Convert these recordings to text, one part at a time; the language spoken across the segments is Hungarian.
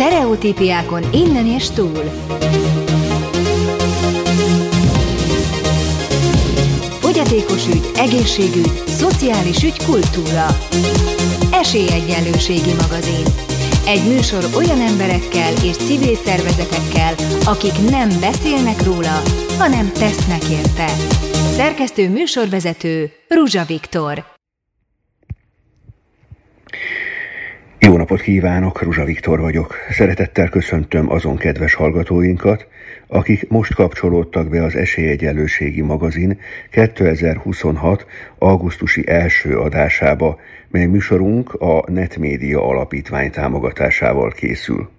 Sztereotípiákon innen és túl. Fogyatékos ügy, egészségügy, szociális ügy, kultúra. Esélyegyenlőségi magazin. Egy műsor olyan emberekkel és civil szervezetekkel, akik nem beszélnek róla, hanem tesznek érte. Szerkesztő műsorvezető Ruzsa Viktor. Jó napot kívánok, Ruzsa Viktor vagyok. Szeretettel köszöntöm azon kedves hallgatóinkat, akik most kapcsolódtak be az Esélyegyenlőségi magazin 2026. augusztusi első adásába, mely műsorunk a Netmédia Alapítvány támogatásával készül.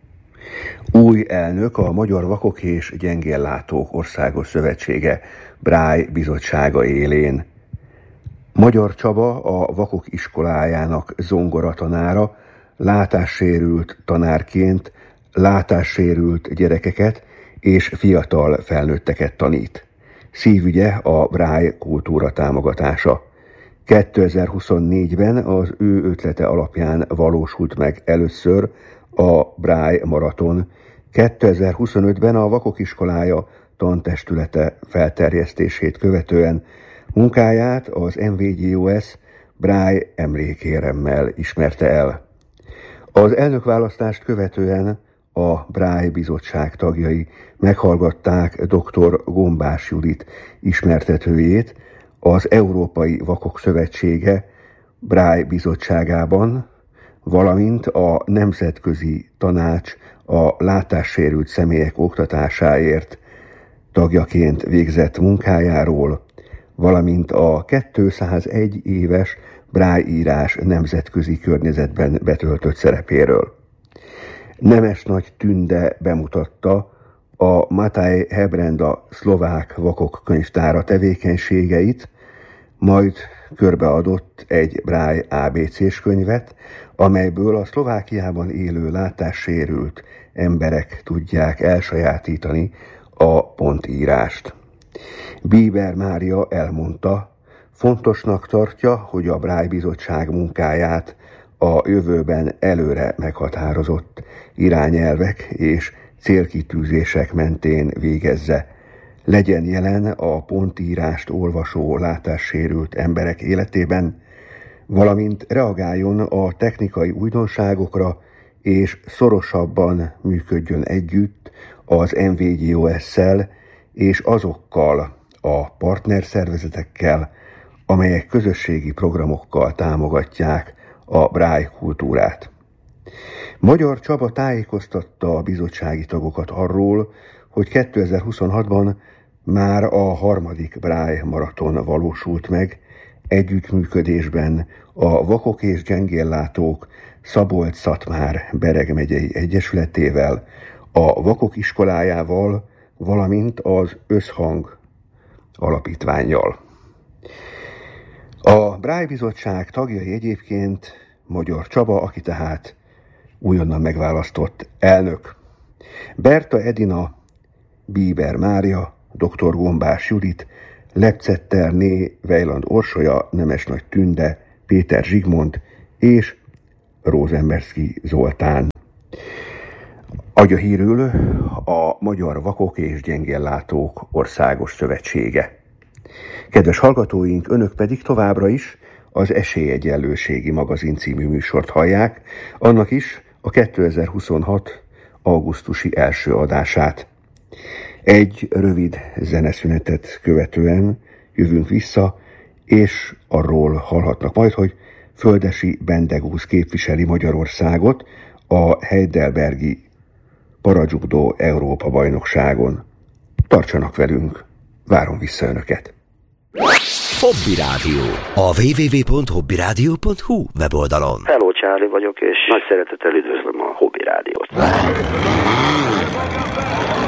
Új elnök a Magyar Vakok és Gyengéllátók Országos Szövetsége Braille bizottsága élén. Magyar Csaba, a Vakok iskolájának zongoratanára, látássérült tanárként látássérült gyerekeket és fiatal felnőtteket tanít. Szívügye a Braille kultúra támogatása. 2024-ben az ő ötlete alapján valósult meg először a Braille maraton. 2025-ben a Vakok iskolája tantestülete felterjesztését követően munkáját az MVGOS Braille emlékéremmel ismerte el. Az elnökválasztást követően a Braille bizottság tagjai meghallgatták dr. Gombás Judit ismertetőjét az Európai Vakok Szövetsége Braille bizottságában, valamint a Nemzetközi Tanács a látássérült személyek oktatásáért tagjaként végzett munkájáról, valamint a 201 éves Braille írás nemzetközi környezetben betöltött szerepéről. Nemesnagy Tünde bemutatta a Matej Hebrenda szlovák vakok könyvtára tevékenységeit, majd körbeadott egy Braille ABC-s könyvet, amelyből a Szlovákiában élő látássérült emberek tudják elsajátítani a pontírást. Bieber Mária elmondta, fontosnak tartja, hogy a Braille bizottság munkáját a jövőben előre meghatározott irányelvek és célkitűzések mentén végezze. Legyen jelen a pontírást olvasó látássérült emberek életében, valamint reagáljon a technikai újdonságokra, és szorosabban működjön együtt az MVGOS-szel és azokkal a partnerszervezetekkel, amelyek közösségi programokkal támogatják a Braille kultúrát. Magyar Csaba tájékoztatta a bizottsági tagokat arról, hogy 2026-ban már a harmadik Braille maraton valósult meg, együttműködésben a Vakok és Gyengéllátók Szabolcs-Szatmár-Bereg megyei egyesületével, a Vakok iskolájával, valamint az Összhang alapítvánnyal. A Braille bizottság tagjai egyébként Magyar Csaba, aki tehát újonnan megválasztott elnök, Berta Edina, Bieber Mária, dr. Gombás Judit, Lepcetter Né, Weiland Orsolya, Nemesnagy Tünde, Péter Zsigmond és Rosenberski Zoltán. Adja hírül a Magyar Vakok és Gyengéllátók Országos Szövetsége. Kedves hallgatóink, önök pedig továbbra is az Esélyegyenlőségi magazin című műsort hallják, annak is a 2026. augusztusi első adását. Egy rövid zeneszünetet követően jövünk vissza, és arról hallhatnak majd, hogy Földesi Bendegúz képviseli Magyarországot a Heidelbergi Parajudó Európa bajnokságon. Tartsanak velünk, várom vissza önöket! Hobby Rádió. A www.hobbyradio.hu weboldalon. Hello, Charlie vagyok, és nagy szeretettel üdvözlöm a Hobby Rádiót.